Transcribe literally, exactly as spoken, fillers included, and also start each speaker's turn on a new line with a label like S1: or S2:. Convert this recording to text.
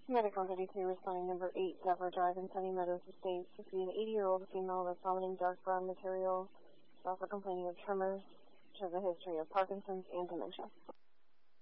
S1: Medic one thirty-two responding number eight, Zephyr Drive in Sunny Meadows Estates. To see an eighty-year-old female with vomiting dark brown material. She's also complaining of tremors. She has a history of Parkinson's and dementia.